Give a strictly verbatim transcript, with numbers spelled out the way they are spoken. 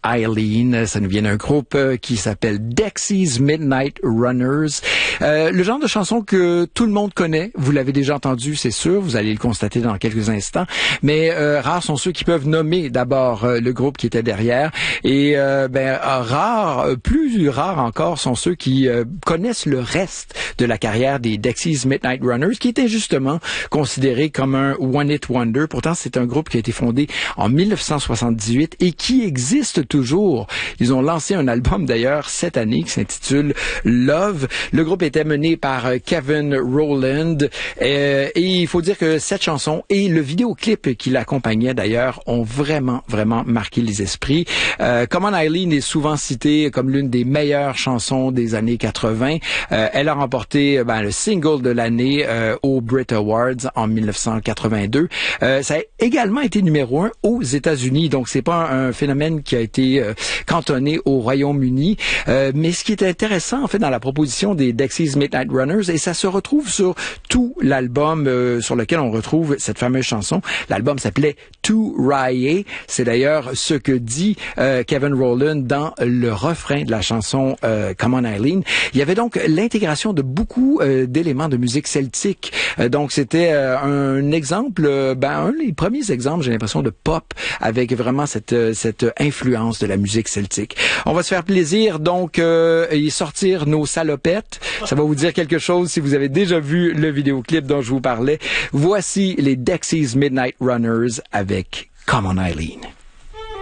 Eileen. Ça nous vient d'un groupe euh, qui s'appelle Dexys Midnight Runners. Euh, le genre de chanson que tout le monde connaît. Vous l'avez déjà entendu, c'est sûr. Vous allez le constater dans quelques instants. Mais euh, rares sont ceux qui peuvent nommer d'abord euh, le groupe qui était derrière. Et euh, ben rares, plus rares encore, sont ceux qui euh, connaissent le reste de la carrière des Dexys Midnight Runners, qui était justement considéré comme un one-hit wonder. Pourtant, c'est un groupe qui a été fondé en mille neuf cent soixante-dix-huit et qui existe toujours. Ils ont lancé un album d'ailleurs cette année qui s'intitule Love. Le groupe était mené par Kevin Rowland euh, et il faut dire que cette chanson et le vidéoclip qui l'accompagnait d'ailleurs ont vraiment, vraiment marqué les esprits. Euh, Come On Eileen est souvent citée comme l'une des meilleures chansons des années quatre-vingt. Euh, elle a remporté ben, le single de l'année euh, aux Brit Awards en mille neuf cent quatre-vingt-deux. Euh, ça a également été numéro un aux États-Unis, donc c'est pas un, un phénomène qui a été euh, cantonné au Royaume-Uni. Euh, mais ce qui est intéressant en fait dans la proposition des Dexys Midnight Runners, et ça se retrouve sur tout l'album euh, sur lequel on retrouve cette fameuse chanson. L'album s'appelait To Rye. C'est d'ailleurs ce que dit euh, Kevin Rowland dans le refrain de la chanson euh, Come On Eileen. Il y avait donc l'intégration de beaucoup euh, d'éléments de musique celtique. Euh, donc c'était euh, un exemple, euh, ben un des premiers exemples, j'ai l'impression, de pop avec vraiment cette euh, cette influence de la musique celtique. On va se faire plaisir donc euh, et sortir nos salopettes. Ça va vous dire quelque chose si vous avez déjà vu le vidéoclip dont je vous parlais. Voici les Dexys Midnight Runners avec Come On Eileen.